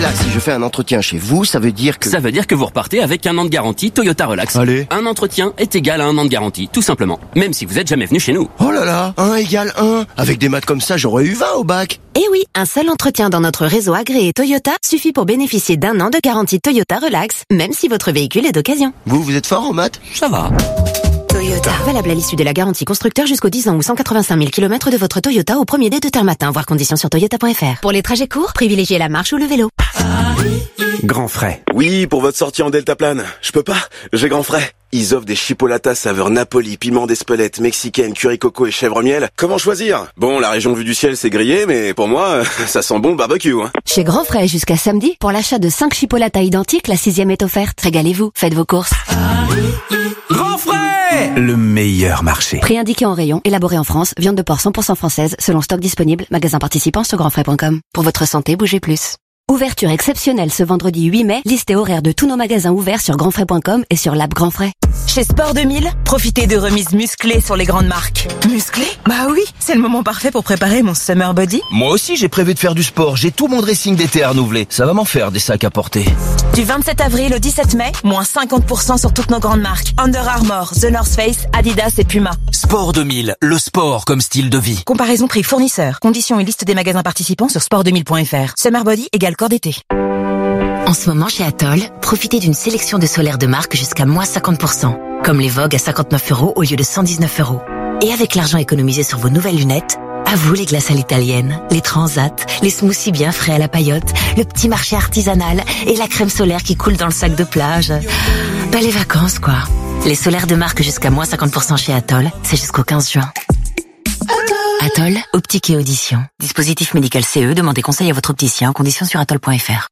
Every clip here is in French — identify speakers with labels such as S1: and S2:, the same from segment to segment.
S1: là, si je fais un entretien chez vous, ça veut dire que...
S2: Ça veut dire que vous repartez avec 1 an de garantie Toyota Relax.
S1: Allez.
S2: Un entretien est égal à 1 an de garantie, tout simplement. Même si vous êtes jamais venu chez nous.
S1: Oh là là, 1 égale 1. Avec des maths comme ça, j'aurais eu 20 au bac.
S3: Eh oui, un seul entretien dans notre réseau agréé Toyota suffit pour bénéficier d'1 an de garantie Toyota Relax, même si votre véhicule est d'occasion.
S1: Vous êtes fort en maths?
S2: Ça va.
S3: Toyota. Valable à l'issue de la garantie constructeur jusqu'aux 10 ans ou 185 000 km de votre Toyota au premier dé de terre matin. Voir conditions sur toyota.fr. Pour les trajets courts, privilégiez la marche ou le vélo.
S4: Grand Frais.
S5: Oui, pour votre sortie en deltaplane. Je peux pas, j'ai Grand Frais. Ils offrent des chipolatas saveur Napoli, piment d'Espelette, mexicaine, curry coco et chèvre miel. Comment choisir? Bon, la région vue du ciel c'est grillé, mais pour moi, ça sent bon le barbecue. Hein.
S3: Chez Grand Frais jusqu'à samedi, pour l'achat de 5 chipolatas identiques, la 6e est offerte. Régalez-vous, faites vos courses.
S4: Grand Frais, le meilleur marché.
S3: Prix indiqué en rayon, élaboré en France, viande de porc 100% française, selon stock disponible, magasin participant sur grandfrais.com. Pour votre santé, bougez plus. Ouverture exceptionnelle ce vendredi 8 mai, liste et horaire de tous nos magasins ouverts sur grandfrais.com et sur l'app Grand Frais.
S6: Chez Sport 2000, profitez de remises musclées sur les grandes marques. Musclées? Bah oui, c'est le moment parfait pour préparer mon summer body.
S7: Moi aussi j'ai prévu de faire du sport, j'ai tout mon dressing d'été à renouveler. Ça va m'en faire des sacs à porter.
S6: Du 27 avril au 17 mai, moins 50% sur toutes nos grandes marques. Under Armour, The North Face, Adidas et Puma.
S7: Sport 2000, le sport comme style de vie.
S6: Comparaison prix fournisseur. Conditions et liste des magasins participants sur sport2000.fr. Summer body égale corps d'été.
S8: En ce moment chez Atoll, profitez d'une sélection de solaires de marque jusqu'à moins 50%, comme les Vogue à 59 € au lieu de 119 €. Et avec l'argent économisé sur vos nouvelles lunettes, à vous les glaces à l'italienne, les transats, les smoothies bien frais à la paillote, le petit marché artisanal et la crème solaire qui coule dans le sac de plage. Pas les vacances quoi. Les solaires de marque jusqu'à moins 50% chez Atoll, c'est jusqu'au 15 juin. Atoll, optique et audition. Dispositif médical CE, demandez conseil à votre opticien, conditions sur atoll.fr.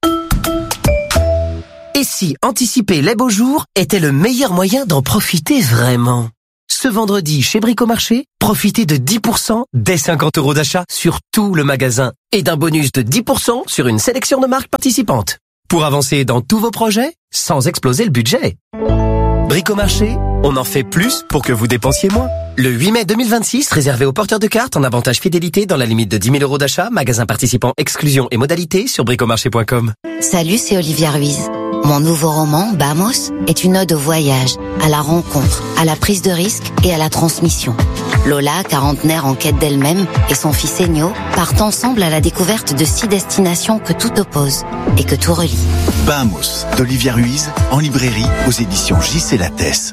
S9: Et si anticiper les beaux jours était le meilleur moyen d'en profiter vraiment? Ce vendredi, chez Bricomarché, profitez de 10% dès 50 € d'achat sur tout le magasin et d'un bonus de 10% sur une sélection de marques participantes. Pour avancer dans tous vos projets, sans exploser le budget. Bricomarché, on en fait plus pour que vous dépensiez moins. Le 8 mai 2026, réservé aux porteurs de cartes en avantage fidélité dans la limite de 10 000 € d'achat, magasin participant, exclusion et modalités sur bricomarché.com.
S10: Salut, c'est Olivia Ruiz. Mon nouveau roman, Bamos, est une ode au voyage, à la rencontre, à la prise de risque et à la transmission. Lola, quarantenaire en quête d'elle-même, et son fils Enyo partent ensemble à la découverte de 6 destinations que tout oppose et que tout relie.
S11: Bamos, d'Olivia Ruiz, en librairie, aux éditions J.C. Lattès.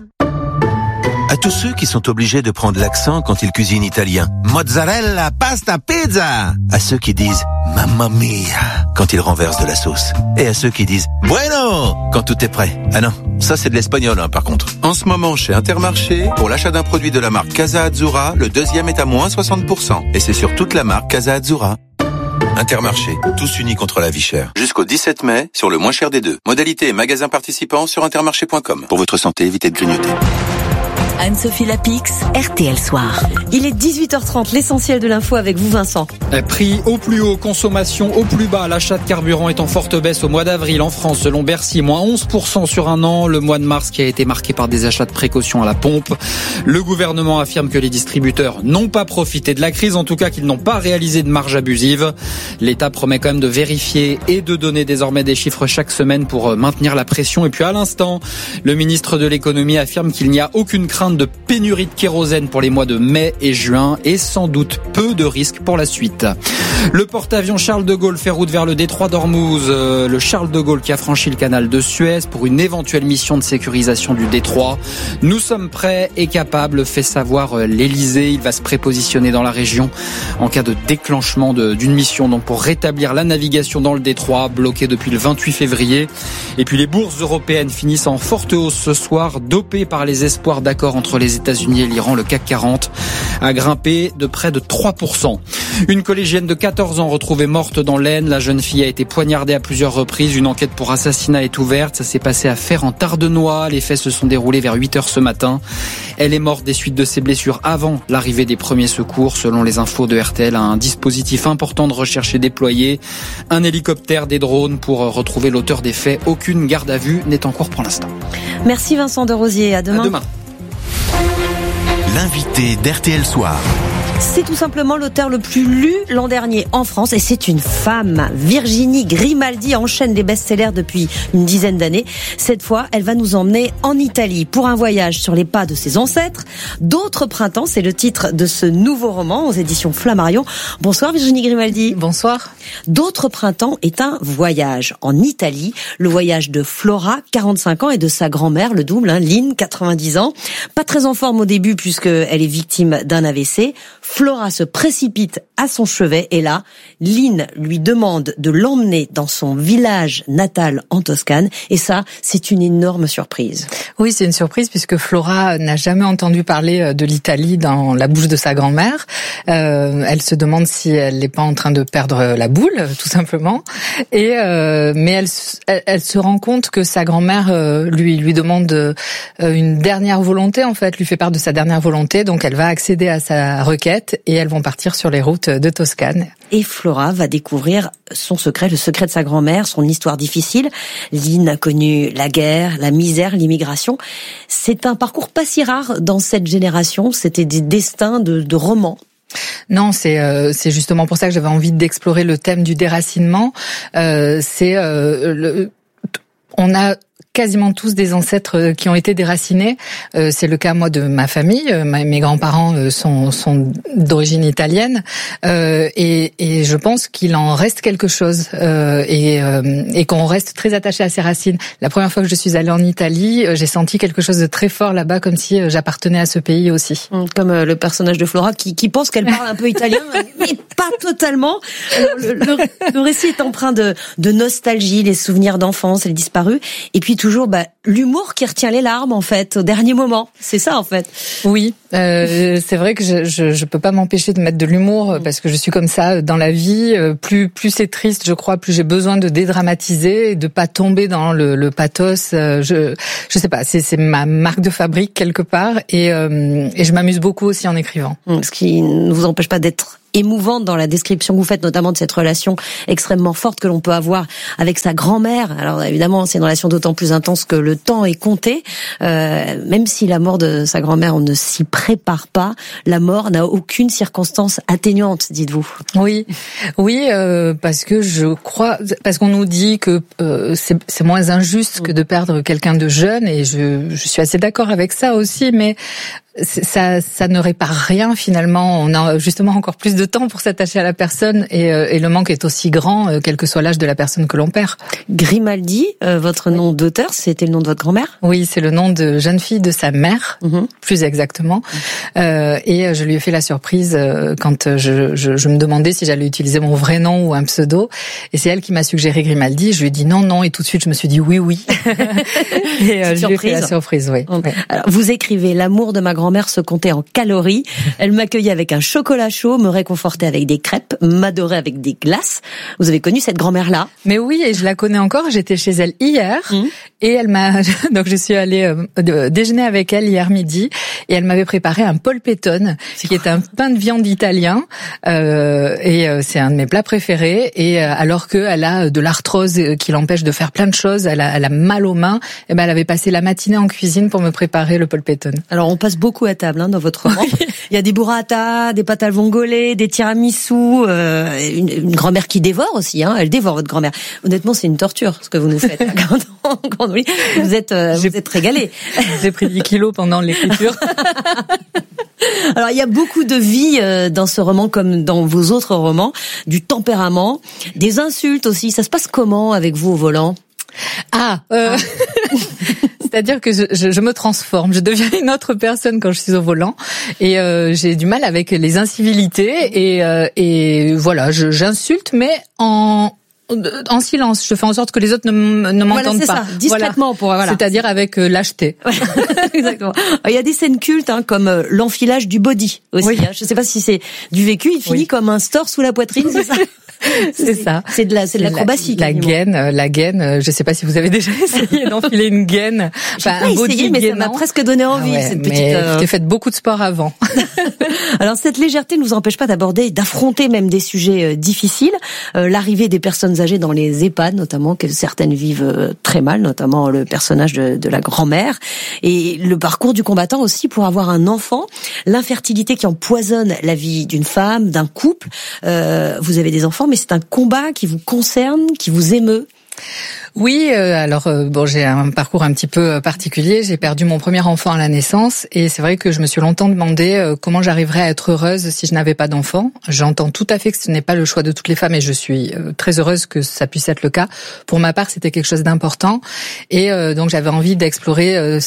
S12: À tous ceux qui sont obligés de prendre l'accent quand ils cuisinent italien. Mozzarella, pasta, pizza. À ceux qui disent mamma mia quand ils renversent de la sauce. Et à ceux qui disent bueno quand tout est prêt. Ah non, ça c'est de l'espagnol par contre. En ce moment chez Intermarché, pour l'achat d'un produit de la marque Casa Azzurra, le deuxième est à moins 60%. Et c'est sur toute la marque Casa Azzurra. Intermarché, tous unis contre la vie chère. Jusqu'au 17 mai, sur le moins cher des deux. Modalité et magasins participants sur intermarché.com. Pour votre santé, évitez de grignoter.
S6: Anne-Sophie Lapix, RTL Soir.
S13: Il est 18h30, l'essentiel de l'info avec vous Vincent.
S14: Prix au plus haut, consommation au plus bas. L'achat de carburant est en forte baisse au mois d'avril en France selon Bercy, moins 11% sur un an. Le mois de mars qui a été marqué par des achats de précaution à la pompe. Le gouvernement affirme que les distributeurs n'ont pas profité de la crise, en tout cas qu'ils n'ont pas réalisé de marge abusive. L'État promet quand même de vérifier et de donner désormais des chiffres chaque semaine pour maintenir la pression. Et puis à l'instant, le ministre de l'économie affirme qu'il n'y a aucune crainte de pénurie de kérosène pour les mois de mai et juin et sans doute peu de risques pour la suite. Le porte-avions Charles de Gaulle fait route vers le détroit d'Ormuz. Le Charles de Gaulle qui a franchi le canal de Suez pour une éventuelle mission de sécurisation du détroit. Nous sommes prêts et capables, fait savoir l'Elysée. Il va se prépositionner dans la région en cas de déclenchement d'une mission donc pour rétablir la navigation dans le détroit, bloquée depuis le 28 février. Et puis les bourses européennes finissent en forte hausse ce soir, dopées par les espoirs d'accord entre les États-Unis et l'Iran. Le CAC 40 a grimpé de près de 3%. Une collégienne de 14 ans retrouvée morte dans l'Aisne. La jeune fille a été poignardée à plusieurs reprises. Une enquête pour assassinat est ouverte. Ça s'est passé à Fères en Tardenois. Les faits se sont déroulés vers 8h ce matin. Elle est morte des suites de ses blessures avant l'arrivée des premiers secours. Selon les infos de RTL, un dispositif important de recherche est déployé. Un hélicoptère, des drones pour retrouver l'auteur des faits. Aucune garde à vue n'est en cours pour l'instant.
S13: Merci Vincent de Rosier. À demain.
S14: À demain.
S11: L'invité d'RTL Soir.
S13: C'est tout simplement l'auteur le plus lu l'an dernier en France et c'est une femme. Virginie Grimaldi enchaîne les best-sellers depuis une dizaine d'années. Cette fois, elle va nous emmener en Italie pour un voyage sur les pas de ses ancêtres. D'autres printemps, c'est le titre de ce nouveau roman aux éditions Flammarion. Bonsoir Virginie Grimaldi.
S15: Bonsoir.
S13: D'autres printemps est un voyage en Italie. Le voyage de Flora, 45 ans, et de sa grand-mère, le double, Lynn, 90 ans. Pas très en forme au début puisqu'elle est victime d'un AVC. Flora se précipite à son chevet et là, Lynn lui demande de l'emmener dans son village natal en Toscane. Et ça, c'est une énorme surprise.
S15: Oui, c'est une surprise puisque Flora n'a jamais entendu parler de l'Italie dans la bouche de sa grand-mère. Elle se demande si elle n'est pas en train de perdre la boule, tout simplement. Mais elle se rend compte que sa grand-mère lui demande une dernière volonté, en fait, lui fait part de sa dernière volonté. Donc elle va accéder à sa requête et elles vont partir sur les routes de Toscane.
S13: Et Flora va découvrir son secret, le secret de sa grand-mère, son histoire difficile. Lynn a connu la guerre, la misère, l'immigration. C'est un parcours pas si rare dans cette génération. C'était des destins de romans.
S15: Non, c'est justement pour ça que j'avais envie d'explorer le thème du déracinement. On a quasiment tous des ancêtres qui ont été déracinés. C'est le cas, moi, de ma famille. Mes grands-parents sont d'origine italienne. Et je pense qu'il en reste quelque chose. Et qu'on reste très attaché à ses racines. La première fois que je suis allée en Italie, j'ai senti quelque chose de très fort là-bas, comme si j'appartenais à ce pays aussi.
S13: Comme le personnage de Flora qui pense qu'elle parle un peu italien, mais pas totalement. Le récit est empreint de nostalgie, les souvenirs d'enfance, les disparus. Et puis toujours l'humour qui retient les larmes en fait au dernier moment. C'est ça en fait.
S15: Oui, c'est vrai que je peux pas m'empêcher de mettre de l'humour parce que je suis comme ça dans la vie. Plus c'est triste, je crois, plus j'ai besoin de dédramatiser et de pas tomber dans le pathos. Je sais pas, c'est ma marque de fabrique quelque part et je m'amuse beaucoup aussi en écrivant.
S13: Ce qui ne vous empêche pas d'être émouvante dans la description que vous faites, notamment de cette relation extrêmement forte que l'on peut avoir avec sa grand-mère. Alors évidemment, c'est une relation d'autant plus intense que le temps est compté. Même si la mort de sa grand-mère, on ne s'y prépare pas, la mort n'a aucune circonstance atténuante, dites-vous.
S15: Oui, parce qu'on nous dit que c'est moins injuste que de perdre quelqu'un de jeune, et je suis assez d'accord avec ça aussi, mais ça ne répare rien finalement. On a justement encore plus de temps pour s'attacher à la personne et le manque est aussi grand quel que soit l'âge de la personne que l'on perd.
S13: Grimaldi, votre nom d'auteur, c'était le nom de votre grand-mère ?
S15: Oui, c'est le nom de jeune fille de sa mère, plus exactement. Et je lui ai fait la surprise quand je me demandais si j'allais utiliser mon vrai nom ou un pseudo. Et c'est elle qui m'a suggéré Grimaldi. Je lui ai dit non, et tout de suite je me suis dit oui. Et je lui ai fait la surprise, oui.
S13: Alors, vous écrivez: l'amour de ma grand-mère se comptait en calories. Elle m'accueillait avec un chocolat chaud, me réconfortait avec des crêpes, m'adorait avec des glaces. Vous avez connu cette grand-mère-là ?
S15: Mais oui, et je la connais encore. J'étais chez elle hier et elle m'a donc je suis allée déjeuner avec elle hier midi et elle m'avait préparé un polpettone qui est un pain de viande italien et c'est un de mes plats préférés. Et alors que elle a de l'arthrose qui l'empêche de faire plein de choses, elle a mal aux mains, et elle avait passé la matinée en cuisine pour me préparer le polpettone.
S13: Alors on passe beaucoup à table dans votre roman. Oui. Il y a des burrata, des pâtes à vongole, des tiramisu, une grand-mère qui dévore aussi. Elle dévore votre grand-mère. Honnêtement, c'est une torture ce que vous nous faites. Vous êtes régalés.
S15: J'ai pris 10 kilos pendant l'écriture.
S13: Alors il y a beaucoup de vie dans ce roman comme dans vos autres romans, du tempérament, des insultes aussi. Ça se passe comment avec vous au volant ?
S15: C'est-à-dire que je me transforme, je deviens une autre personne quand je suis au volant et j'ai du mal avec les incivilités et voilà, j'insulte mais en silence. Je fais en sorte que les autres ne m'entendent pas.
S13: Ça, discrètement. Voilà.
S15: C'est-à-dire avec lâcheté.
S13: Exactement. Il y a des scènes cultes comme l'enfilage du body aussi. Oui. Je ne sais pas si c'est du vécu. Il finit comme un store sous la poitrine, c'est ça ?
S15: C'est ça.
S13: C'est de l'acrobatie.
S15: La gaine. Je sais pas si vous avez déjà essayé d'enfiler une gaine.
S13: J'ai pas essayé, mais ça m'a presque donné envie, cette petite.
S15: Mais tu faites beaucoup de sport avant.
S13: Alors cette légèreté ne nous empêche pas d'affronter même des sujets difficiles. L'arrivée des personnes âgées dans les EHPAD, notamment, que certaines vivent très mal, notamment le personnage de la grand-mère, et le parcours du combattant aussi pour avoir un enfant, l'infertilité qui empoisonne la vie d'une femme, d'un couple. Vous avez des enfants, mais c'est un combat qui vous concerne, qui vous émeut.
S15: Oui, alors j'ai un parcours un petit peu particulier. J'ai perdu mon premier enfant à la naissance et c'est vrai que je me suis longtemps demandé comment j'arriverais à être heureuse si je n'avais pas d'enfant. J'entends tout à fait que ce n'est pas le choix de toutes les femmes et je suis très heureuse que ça puisse être le cas. Pour ma part, c'était quelque chose d'important et donc j'avais envie d'explorer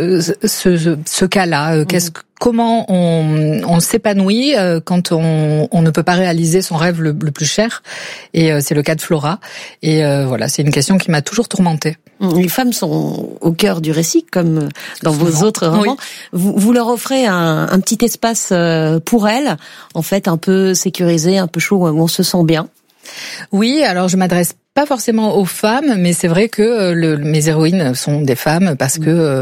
S15: ce cas-là. Comment on s'épanouit quand on ne peut pas réaliser son rêve le plus cher. Et c'est le cas de Flora. Et voilà, c'est une question qui m'a toujours tourmentée.
S13: Les femmes sont au cœur du récit, comme dans vos autres romans. Oui. Vous leur offrez un petit espace pour elles, en fait un peu sécurisé, un peu chaud, où on se sent bien.
S15: Oui, alors je m'adresse pas forcément aux femmes, mais c'est vrai que mes héroïnes sont des femmes parce que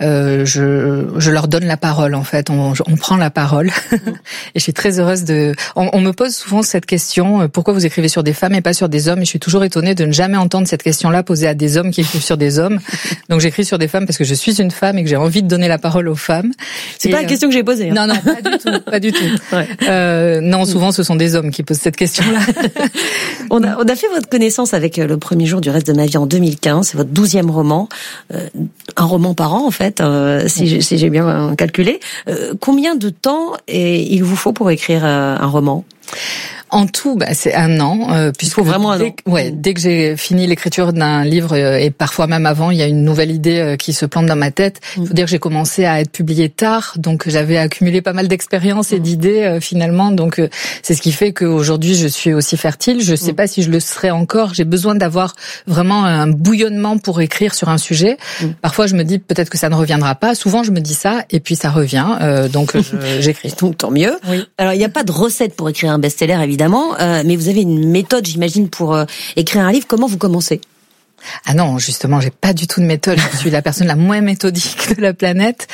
S15: je leur donne la parole en fait. On prend la parole et je suis très heureuse on me pose souvent cette question, pourquoi vous écrivez sur des femmes et pas sur des hommes, et je suis toujours étonnée de ne jamais entendre cette question-là posée à des hommes qui écrivent sur des hommes. Donc j'écris sur des femmes parce que je suis une femme et que j'ai envie de donner la parole aux femmes.
S13: C'est pas la question que j'ai posée. Hein.
S15: Non, pas du tout. Ouais. Non, souvent ce sont des hommes qui posent cette question-là.
S13: On a fait votre connaissance avec Le premier jour du reste de ma vie en 2015. C'est votre 12e roman. Un roman par an, en fait, si j'ai bien calculé. Combien de temps il vous faut pour écrire un roman ?
S15: En tout, c'est 1 an.
S13: Puisque vraiment
S15: dès que j'ai fini l'écriture d'un livre, et parfois même avant, il y a une nouvelle idée qui se plante dans ma tête. Il faut dire que j'ai commencé à être publiée tard, donc j'avais accumulé pas mal d'expériences et d'idées finalement. Donc c'est ce qui fait qu'aujourd'hui je suis aussi fertile. Je sais pas si je le serai encore. J'ai besoin d'avoir vraiment un bouillonnement pour écrire sur un sujet. Parfois je me dis peut-être que ça ne reviendra pas. Souvent je me dis ça et puis ça revient. Donc j'écris.
S13: Donc tant mieux. Oui. Alors il n'y a pas de recette pour écrire un best-seller évidemment. Mais vous avez une méthode, j'imagine, pour écrire un livre. Comment vous commencez ?
S15: Ah non, justement, j'ai pas du tout de méthode. Je suis la personne la moins méthodique de la planète.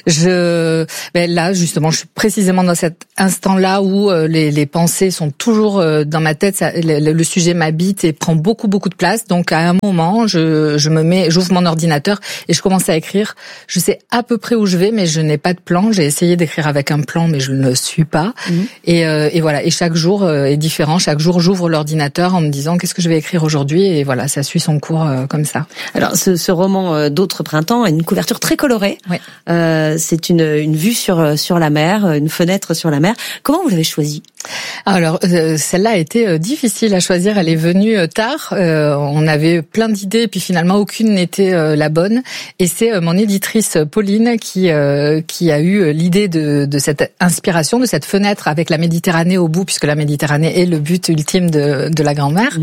S15: Là, justement, je suis précisément dans cet instant-là où les pensées sont toujours dans ma tête. Le sujet m'habite et prend beaucoup de place. Donc, à un moment, j'ouvre mon ordinateur et je commence à écrire. Je sais à peu près où je vais, mais je n'ai pas de plan. J'ai essayé d'écrire avec un plan, mais je ne le suis pas. Et voilà. Et chaque jour est différent. Chaque jour, j'ouvre l'ordinateur en me disant qu'est-ce que je vais écrire aujourd'hui. Et voilà, ça suit son cours. Comme ça.
S13: Alors ce roman D'autres printemps a une couverture très colorée. Oui. C'est une vue sur la mer, une fenêtre sur la mer. Comment vous l'avez choisie ?
S15: Alors celle-là a été difficile à choisir. Elle est venue tard. On avait plein d'idées et puis finalement aucune n'était la bonne. Et c'est mon éditrice Pauline qui a eu l'idée de cette inspiration, de cette fenêtre avec la Méditerranée au bout, puisque la Méditerranée est le but ultime de la grand-mère.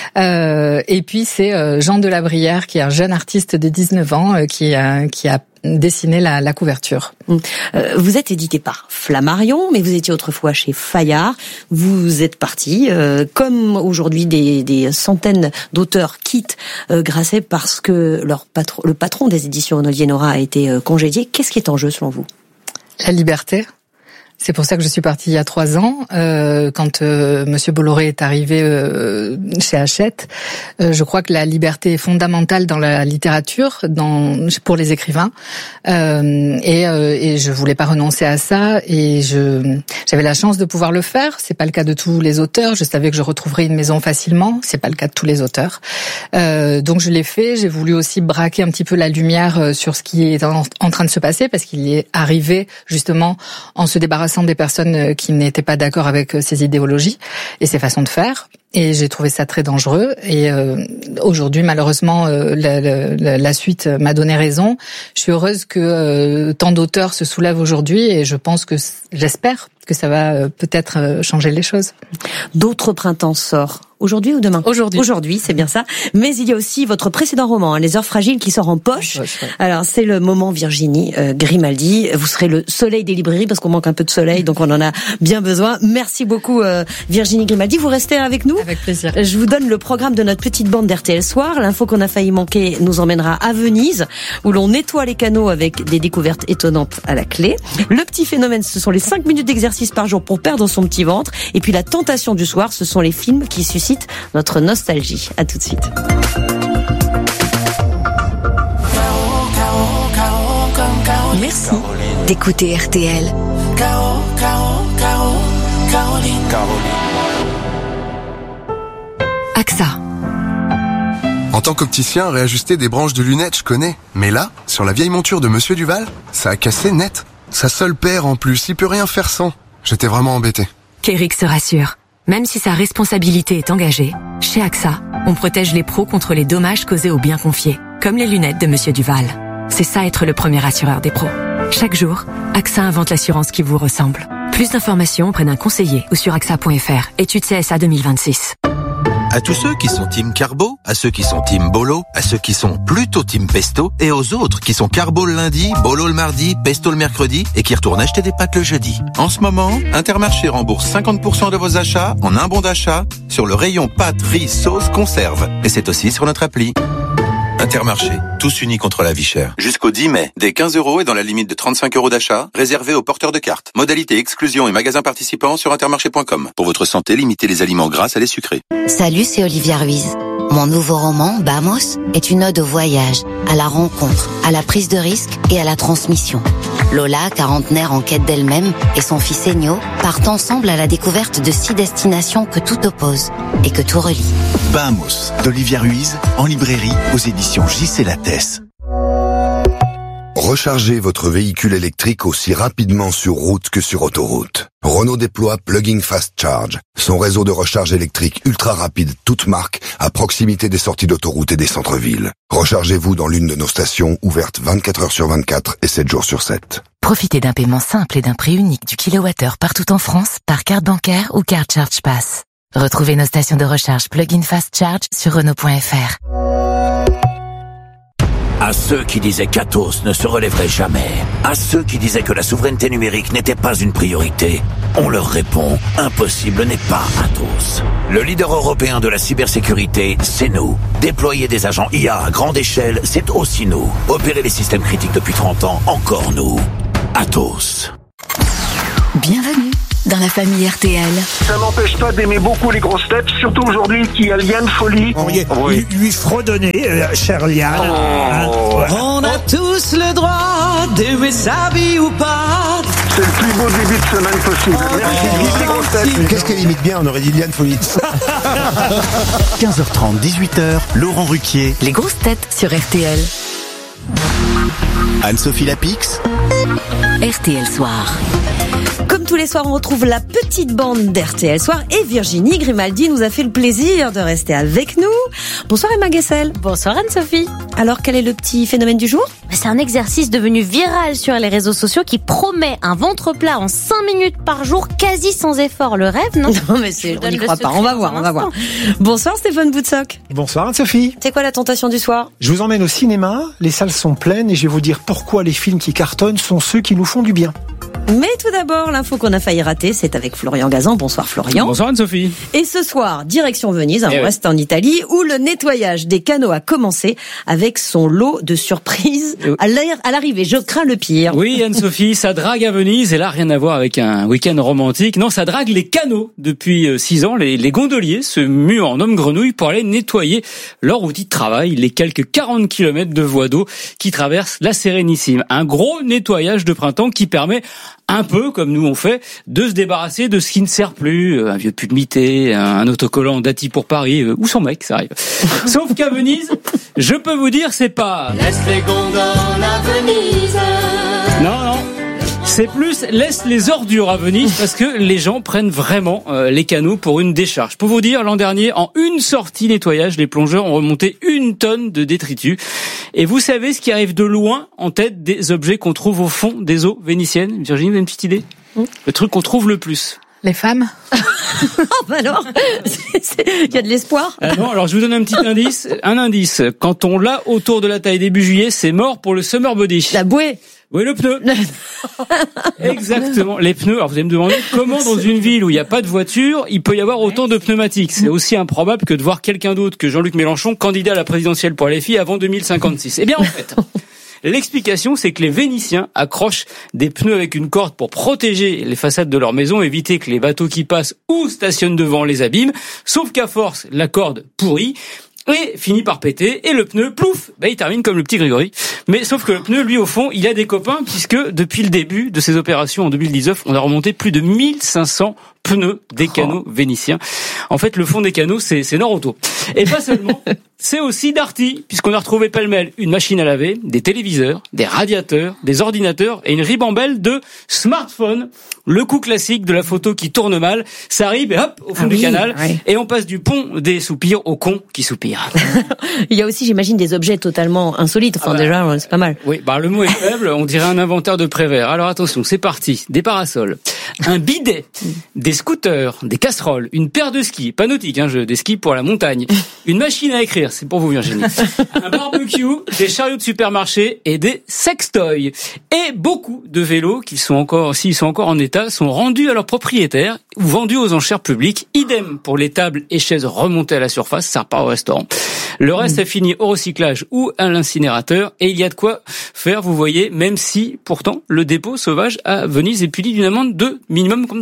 S15: Et puis c'est Jean Delabrière, qui est un jeune artiste de 19 ans, qui a dessiné la couverture.
S13: Vous êtes édité par Flammarion, mais vous étiez autrefois chez Fayard. Vous êtes parti, comme aujourd'hui des centaines d'auteurs quittent Grasset parce que le patron des éditions Olivier Nora a été congédié. Qu'est-ce qui est en jeu selon vous ?
S15: La liberté. C'est pour ça que je suis partie il y a 3 ans, quand Monsieur Bolloré est arrivé chez Hachette. Je crois que la liberté est fondamentale dans la littérature, pour les écrivains, et je voulais pas renoncer à ça. Et j'avais la chance de pouvoir le faire. C'est pas le cas de tous les auteurs. Je savais que je retrouverais une maison facilement. C'est pas le cas de tous les auteurs. Donc je l'ai fait. J'ai voulu aussi braquer un petit peu la lumière sur ce qui est en train de se passer, parce qu'il est arrivé justement en se débarrassant des personnes qui n'étaient pas d'accord avec ses idéologies et ses façons de faire. Et j'ai trouvé ça très dangereux. Et aujourd'hui, malheureusement, la suite m'a donné raison. Je suis heureuse que tant d'auteurs se soulèvent aujourd'hui et j'espère que ça va peut-être changer les choses.
S13: D'autres printemps sort Aujourd'hui ou demain?
S15: Aujourd'hui,
S13: c'est bien ça. Mais il y a aussi votre précédent roman, Les Heures Fragiles, qui sort en poche. Alors, c'est le moment Virginie Grimaldi. Vous serez le soleil des librairies, parce qu'on manque un peu de soleil, donc on en a bien besoin. Merci beaucoup, Virginie Grimaldi. Vous restez avec nous?
S15: Avec plaisir.
S13: Je vous donne le programme de notre petite bande d'RTL Soir. L'info qu'on a failli manquer nous emmènera à Venise, où l'on nettoie les canaux avec des découvertes étonnantes à la clé. Le petit phénomène, ce sont les 5 minutes d'exercice par jour pour perdre son petit ventre. Et puis la tentation du soir, ce sont les films qui suscitent notre nostalgie. À tout de suite.
S3: Merci d'écouter RTL. AXA.
S16: En tant qu'opticien, réajuster des branches de lunettes, je connais. Mais là, sur la vieille monture de Monsieur Duval, ça a cassé net. Sa seule paire en plus, il peut rien faire sans. J'étais vraiment embêté.
S17: Kéric se rassure. Même si sa responsabilité est engagée, chez AXA, on protège les pros contre les dommages causés aux biens confiés, comme les lunettes de Monsieur Duval. C'est ça être le premier assureur des pros. Chaque jour, AXA invente l'assurance qui vous ressemble. Plus d'informations auprès d'un conseiller ou sur AXA.fr. Étude CSA 2026.
S12: À tous ceux qui sont team carbo, à ceux qui sont team bolo, à ceux qui sont plutôt team pesto, et aux autres qui sont carbo le lundi, bolo le mardi, pesto le mercredi, et qui retournent acheter des pâtes le jeudi. En ce moment, Intermarché rembourse 50% de vos achats en un bon d'achat sur le rayon pâtes, riz, sauce, conserve. Et c'est aussi sur notre appli. Intermarché, tous unis contre la vie chère. Jusqu'au 10 mai, dès 15 € et dans la limite de 35 € d'achat, réservé aux porteurs de cartes. Modalité exclusion et magasins participants sur intermarché.com. Pour votre santé, limitez les aliments gras à les sucrés.
S10: Salut, c'est Olivia Ruiz. Mon nouveau roman, Bamos, est une ode au voyage, à la rencontre, à la prise de risque et à la transmission. Lola, quarantenaire en quête d'elle-même, et son fils Enyo partent ensemble à la découverte de 6 destinations que tout oppose et que tout relie.
S11: Bamos, d'Olivia Ruiz, en librairie aux éditions JC Lattès.
S18: Rechargez votre véhicule électrique aussi rapidement sur route que sur autoroute. Renault déploie Plug-in Fast Charge, son réseau de recharge électrique ultra rapide, toute marque, à proximité des sorties d'autoroute et des centres-villes. Rechargez-vous dans l'une de nos stations, ouvertes 24 heures sur 24 et 7 jours sur 7.
S8: Profitez d'un paiement simple et d'un prix unique du kilowattheure partout en France par carte bancaire ou carte Charge Pass. Retrouvez nos stations de recharge Plug-in Fast Charge sur Renault.fr.
S19: À ceux qui disaient qu'Atos ne se relèverait jamais, à ceux qui disaient que la souveraineté numérique n'était pas une priorité, on leur répond, impossible n'est pas Atos. Le leader européen de la cybersécurité, c'est nous. Déployer des agents IA à grande échelle, c'est aussi nous. Opérer les systèmes critiques depuis 30 ans, encore nous. Atos.
S3: Bienvenue dans la famille RTL.
S20: Ça m'empêche pas d'aimer beaucoup les grosses têtes, surtout aujourd'hui qu'il y a Liane Folie.
S21: Lui fredonner, cher Liane.
S22: On a tous le droit d'aimer sa vie ou pas.
S20: C'est le plus beau début de semaine possible. Merci, vive les grosses têtes.
S21: Qu'est-ce qu'elle imite bien, on aurait dit Liane Folie.
S11: 15h30, 18h, Laurent Ruquier.
S3: Les grosses têtes sur RTL.
S11: Anne-Sophie Lapix.
S3: RTL Soir.
S13: Comme tous les soirs, on retrouve la petite bande d'RTL Soir et Virginie Grimaldi nous a fait le plaisir de rester avec nous. Bonsoir Emma Guessel.
S23: Bonsoir Anne-Sophie.
S13: Alors, quel est le petit phénomène du jour ?
S23: C'est un exercice devenu viral sur les réseaux sociaux qui promet un ventre plat en 5 minutes par jour, quasi sans effort. Le rêve, non ?
S13: Non, mais on n'y croit pas. On va voir. Bonsoir Stéphane Boutsock.
S21: Bonsoir Anne-Sophie.
S13: C'est quoi la tentation du soir ?
S21: Je vous emmène au cinéma, les salles sont pleines et je vais vous dire pourquoi les films qui cartonnent sont ceux qui nous font du bien.
S13: Mais tout d'abord, l'info qu'on a failli rater, c'est avec Florian Gazan. Bonsoir Florian.
S24: Bonsoir Anne-Sophie.
S13: Et ce soir, direction Venise, on reste en Italie, où le nettoyage des canaux a commencé avec son lot de surprises à l'arrivée. Je crains le pire.
S24: Oui Anne-Sophie, ça drague à Venise, et là rien à voir avec un week-end romantique. Non, ça drague les canaux. Depuis 6 ans, les gondoliers se muent en hommes grenouilles pour aller nettoyer leur outil de travail, les quelques 40 km de voies d'eau qui traversent la Sérénissime. Un gros nettoyage de printemps qui permet, un peu comme nous on fait, de se débarrasser de ce qui ne sert plus, un vieux pull de Mité, un autocollant d'Ati pour Paris, ou son mec, ça arrive. Sauf qu'à Venise, je peux vous dire, c'est pas...
S22: Laisse les gondoles à Venise.
S24: Non. C'est plus laisse les ordures à Venise, parce que les gens prennent vraiment les canaux pour une décharge. Pour vous dire, l'an dernier, en une sortie nettoyage, les plongeurs ont remonté 1 tonne de détritus. Et vous savez ce qui arrive de loin en tête des objets qu'on trouve au fond des eaux vénitiennes ? Virginie, vous avez une petite idée ? Le truc qu'on trouve le plus.
S15: Les femmes.
S13: Alors, il y a de l'espoir.
S24: Non, alors je vous donne un petit indice. Un indice. Quand on l'a autour de la taille début juillet, c'est mort pour le summer body.
S13: La bouée.
S24: Oui, le pneu. Exactement. Les pneus. Alors vous allez me demander comment dans une ville où il n'y a pas de voiture, il peut y avoir autant de pneumatiques. C'est aussi improbable que de voir quelqu'un d'autre que Jean-Luc Mélenchon candidat à la présidentielle pour LFI avant 2056. Eh bien en fait, l'explication, c'est que les Vénitiens accrochent des pneus avec une corde pour protéger les façades de leur maison, éviter que les bateaux qui passent ou stationnent devant les abîment. Sauf qu'à force, la corde pourrit et finit par péter, et le pneu, plouf, il termine comme le petit Grégory. Mais sauf que le pneu, lui, au fond, il a des copains, puisque depuis le début de ces opérations en 2019, on a remonté plus de 1500 pneus des canaux vénitiens. En fait, le fond des canaux, c'est Norauto. Et pas seulement, c'est aussi Darty, puisqu'on a retrouvé pêle-mêle une machine à laver, des téléviseurs, des radiateurs, des ordinateurs et une ribambelle de smartphones. Le coup classique de la photo qui tourne mal, ça arrive et hop, au fond du canal, et on passe du pont des soupirs au con qui soupire.
S13: Il y a aussi, j'imagine, des objets totalement insolites. Enfin, déjà, c'est pas mal.
S24: Oui, le mot est faible, on dirait un inventaire de Prévert. Alors attention, c'est parti. Des parasols, un bidet, des scooters, des casseroles, une paire de skis, pas nautiques, des skis pour la montagne, une machine à écrire, c'est pour vous Virginie, un barbecue, des chariots de supermarché et des sextoys. Et beaucoup de vélos qui sont encore, s'ils sont encore en état, sont rendus à leurs propriétaires ou vendus aux enchères publiques. Idem pour les tables et chaises remontées à la surface, ça repart au restaurant. Le reste a fini au recyclage ou à l'incinérateur, et il y a de quoi faire, vous voyez, même si, pourtant, le dépôt sauvage à Venise est puni d'une amende de minimum comme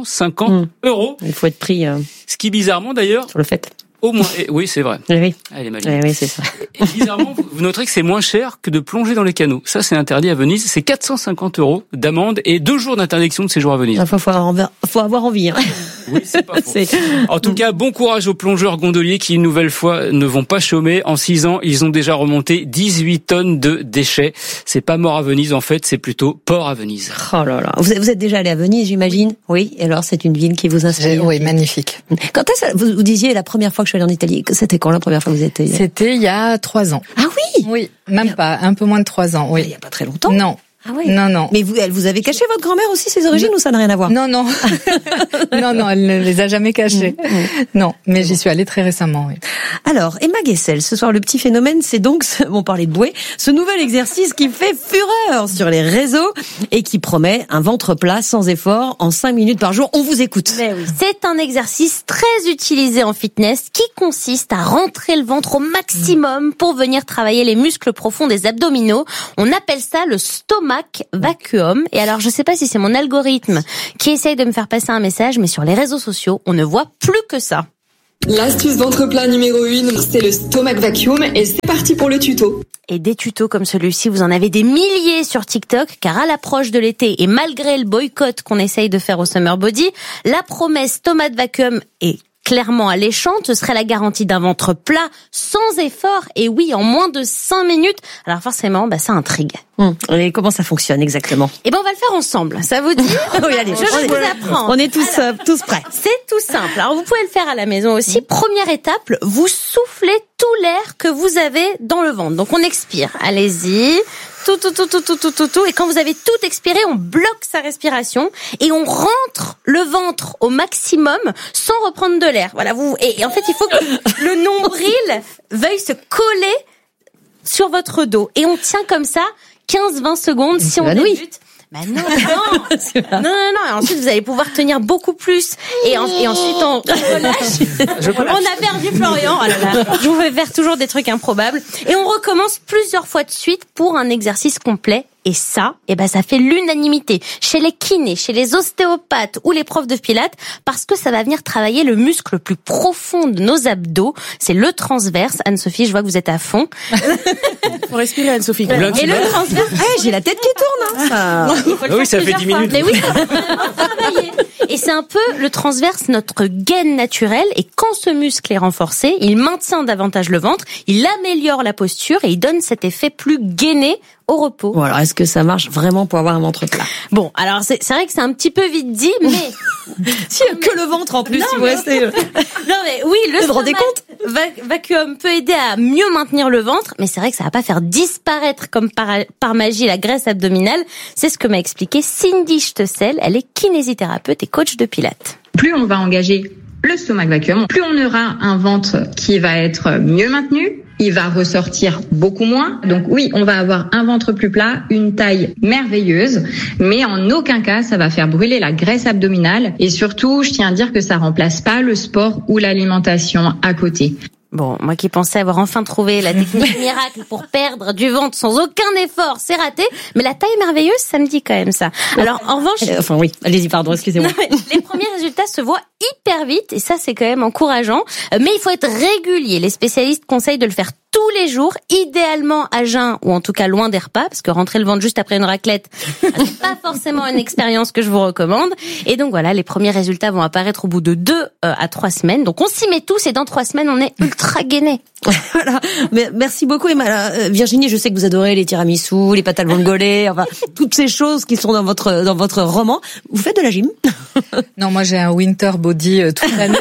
S24: 350 €.
S13: Il faut être pris.
S24: Ce qui, bizarrement d'ailleurs,
S13: sur le fait.
S24: Au moins, oui, c'est vrai.
S13: Oui.
S24: Elle est maligne.
S13: Oui, c'est ça.
S24: Et bizarrement, vous noterez que c'est moins cher que de plonger dans les canaux. Ça, c'est interdit à Venise. C'est 450 € d'amende et 2 jours d'interdiction de séjour à Venise.
S13: Faut avoir envie.
S24: Oui, c'est pas faux. En tout cas, bon courage aux plongeurs gondoliers qui, une nouvelle fois, ne vont pas chômer. En 6 ans, ils ont déjà remonté 18 tonnes de déchets. C'est pas mort à Venise, en fait, c'est plutôt port à Venise.
S13: Oh là là. Vous êtes déjà allé à Venise, j'imagine? Oui. Et alors, c'est une ville qui vous inspire?
S15: Oui, magnifique.
S13: Quand est-ce, vous disiez la première fois que je suis allée en Italie, c'était quand la première fois que vous êtes allée?
S15: C'était il y a 3 ans.
S13: Ah oui?
S15: Oui, même pas, un peu moins de 3 ans, oui.
S13: Il y a pas très longtemps?
S15: Non.
S13: Ah oui.
S15: Non.
S13: Mais vous avez caché votre grand-mère aussi ses origines ou ça n'a rien à voir?
S15: Non. non, elle ne les a jamais cachées. Non, mais j'y suis allée très récemment, oui.
S13: Alors, Emma Guessel, ce soir, le petit phénomène, c'est donc, on parlait de bouée, ce nouvel exercice qui fait fureur sur les réseaux et qui promet un ventre plat sans effort en 5 minutes par jour. On vous écoute.
S23: Mais oui, c'est un exercice très utilisé en fitness qui consiste à rentrer le ventre au maximum pour venir travailler les muscles profonds des abdominaux. On appelle ça le stomach vacuum. Et alors, je sais pas si c'est mon algorithme qui essaye de me faire passer un message, mais sur les réseaux sociaux, on ne voit plus que ça.
S1: L'astuce ventre plat numéro 1, c'est le stomach vacuum et c'est parti pour le tuto.
S23: Et des tutos comme celui-ci, vous en avez des milliers sur TikTok, car à l'approche de l'été et malgré le boycott qu'on essaye de faire au Summer Body, la promesse stomach vacuum est clairement alléchante, ce serait la garantie d'un ventre plat, sans effort, et oui, en moins de 5 minutes. Alors forcément, ça intrigue.
S13: Et comment ça fonctionne exactement?
S23: Eh ben, on va le faire ensemble. Ça vous dit?
S13: Oui, allez,
S23: je vous apprends.
S13: On est tous prêts.
S23: C'est tout simple. Alors, vous pouvez le faire à la maison aussi. Première étape, vous soufflez tout l'air que vous avez dans le ventre. Donc, on expire. Allez-y. Tout. Et quand vous avez tout expiré, on bloque sa respiration et on rentre le ventre au maximum sans reprendre de l'air. Voilà, et en fait, il faut que le nombril veuille se coller sur votre dos. Et on tient comme ça 15-20 secondes si on débute. Non. Et ensuite, vous allez pouvoir tenir beaucoup plus. Et ensuite, on relâche. On a perdu Florian. Oh là là. Je vous fais faire toujours des trucs improbables. Et on recommence plusieurs fois de suite pour un exercice complet. Et ça fait l'unanimité chez les kinés, chez les ostéopathes ou les profs de pilates, parce que ça va venir travailler le muscle le plus profond de nos abdos. C'est le transverse. Anne-Sophie, je vois que vous êtes à fond.
S2: Faut respirer, Anne-Sophie.
S23: Et le transverse.
S13: J'ai la tête qui tourne.
S24: Oui, ça fait 10 minutes.
S23: Mais oui, ça va travailler. Et c'est un peu le transverse, notre gaine naturelle. Et quand ce muscle est renforcé, il maintient davantage le ventre, il améliore la posture et il donne cet effet plus gainé au repos.
S13: Bon, alors est-ce que ça marche vraiment pour avoir un ventre plat?
S23: Bon, alors c'est vrai que c'est un petit peu vite dit, mais
S13: s'il y a que le ventre en plus, si vous restez.
S23: Non mais oui, le stomach vacuum peut aider à mieux maintenir le ventre, mais c'est vrai que ça va pas faire disparaître comme par magie la graisse abdominale. C'est ce que m'a expliqué Cindy Stessel. Elle est kinésithérapeute et coach de pilates.
S4: Plus on va engager le stomach vacuum, plus on aura un ventre qui va être mieux maintenu. Il va ressortir beaucoup moins. Donc oui, on va avoir un ventre plus plat, une taille merveilleuse, mais en aucun cas ça va faire brûler la graisse abdominale. Et surtout, je tiens à dire que ça remplace pas le sport ou l'alimentation à côté.
S23: Bon, moi qui pensais avoir enfin trouvé la technique miracle pour perdre du ventre sans aucun effort, c'est raté. Mais la taille merveilleuse, ça me dit quand même ça. Alors, en revanche...
S13: Enfin oui, allez-y, pardon, excusez-moi.
S23: Non, les premiers résultats se voient hyper vite, et ça, c'est quand même encourageant. Mais il faut être régulier. Les spécialistes conseillent de le faire tous les jours, idéalement à jeun, ou en tout cas loin des repas, parce que rentrer le ventre juste après une raclette, c'est pas forcément une expérience que je vous recommande. Et donc voilà, les premiers résultats vont apparaître au bout de 2 à 3 semaines. Donc on s'y met tous, et dans 3 semaines, on est ultra gainé.
S13: Voilà. Merci beaucoup, Emma. Virginie, je sais que vous adorez les tiramisu, les pâtes à vongole, enfin toutes ces choses qui sont dans votre roman. Vous faites de la gym?
S15: Non, moi j'ai un winter body toute l'année.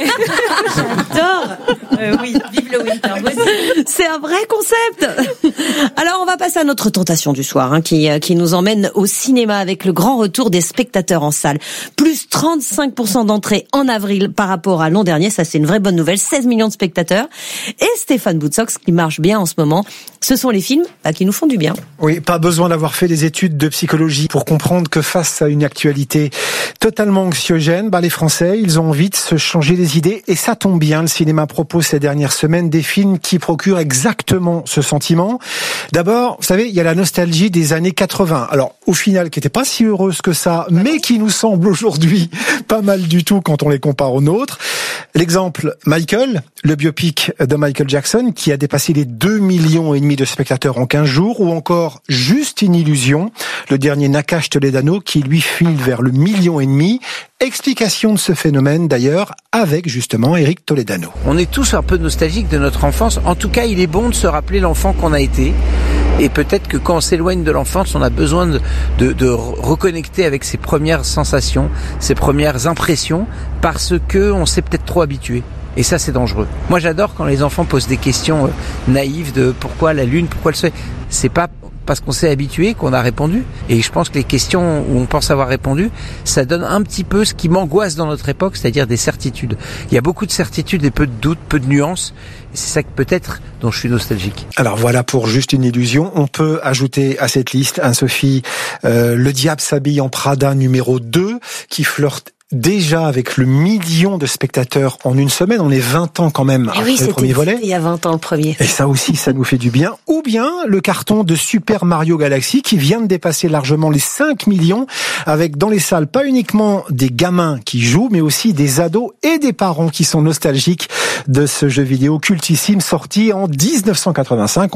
S13: J'adore. Oui, vive le winter body. C'est un vrai concept. Alors on va passer à notre tentation du soir, qui nous emmène au cinéma avec le grand retour des spectateurs en salle. Plus 35% d'entrées en avril par rapport à l'an dernier. Ça, c'est une vraie bonne nouvelle. 16 millions de spectateurs. Et Stéphane Boutsock, ce qui marche bien en ce moment, ce sont les films qui nous font du bien.
S21: Oui, pas besoin d'avoir fait des études de psychologie pour comprendre que face à une actualité totalement anxiogène, les Français, ils ont envie de se changer les idées. Et ça tombe bien, le cinéma propose ces dernières semaines des films qui procurent exactement ce sentiment. D'abord, vous savez, il y a la nostalgie des années 80. Alors, au final, qui n'était pas si heureuse que ça, mais qui nous semble aujourd'hui pas mal du tout quand on les compare aux nôtres. L'exemple, Michael, le biopic de Michael Jackson, qui a dépassé les 2,5 millions de spectateurs en 15 jours, ou encore Juste une illusion, le dernier Nakash Toledano, qui lui file vers le 1,5 million. Explication de ce phénomène d'ailleurs avec justement Eric Toledano.
S5: On est tous un peu nostalgiques de notre enfance. En tout cas, il est bon de se rappeler l'enfant qu'on a été. Et peut-être que quand on s'éloigne de l'enfance, on a besoin de reconnecter avec ses premières sensations, ses premières impressions, parce que on s'est peut-être trop habitué. Et ça, c'est dangereux. Moi, j'adore quand les enfants posent des questions naïves de pourquoi la Lune, pourquoi le Soleil. C'est pas parce qu'on s'est habitué qu'on a répondu. Et je pense que les questions où on pense avoir répondu, ça donne un petit peu ce qui m'angoisse dans notre époque, c'est-à-dire des certitudes. Il y a beaucoup de certitudes et peu de doutes, peu de nuances. Et c'est ça que peut-être dont je suis nostalgique.
S21: Alors voilà pour Juste une illusion. On peut ajouter à cette liste, Sophie, Le diable s'habille en Prada numéro 2, qui flirte déjà avec le 1 million de spectateurs en une semaine. On est 20 ans quand même après le premier volet.
S13: Il y a 20 ans le premier.
S21: Et ça aussi, ça nous fait du bien. Ou bien le carton de Super Mario Galaxy qui vient de dépasser largement les 5 millions avec dans les salles pas uniquement des gamins qui jouent, mais aussi des ados et des parents qui sont nostalgiques de ce jeu vidéo cultissime sorti en 1985.